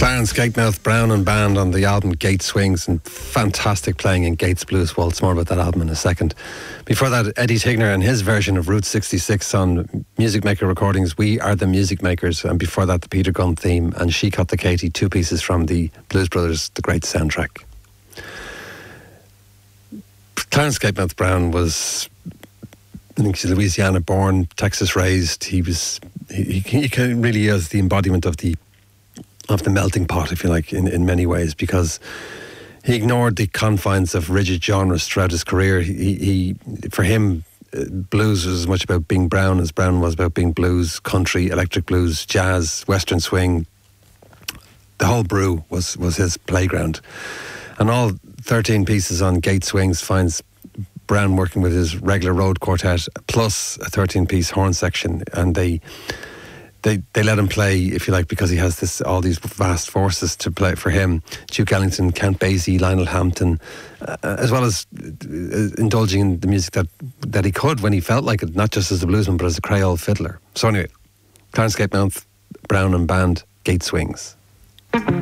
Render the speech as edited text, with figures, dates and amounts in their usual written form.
Clarence Gatemouth Brown and Band on the album Gate Swings, and fantastic playing in Gates Blues Waltz. More about that album in a second. Before that, Eddie Tigner and his version of Route 66 on Music Maker Recordings, We Are the Music Makers. And before that, the Peter Gunn theme and She Cut the Katie, two pieces from the Blues Brothers, the great soundtrack. Clarence Gatemouth Brown was, I think he's Louisiana born, Texas raised. He really is the embodiment of the melting pot, if you like, in many ways, because he ignored the confines of rigid genres throughout his career. For him, blues was as much about being brown as brown was about being blues, country, electric blues, jazz, western swing. The whole brew was his playground. And all 13 pieces on Gate Swings finds Brown working with his regular road quartet plus a 13-piece horn section, and they let him play, if you like, because he has all these vast forces to play for him. Duke Ellington, Count Basie, Lionel Hampton, as well as indulging in the music that he could when he felt like it, not just as a bluesman, but as a Creole fiddler. So anyway, Clarence Gatemouth, Brown and Band, Gate Swings.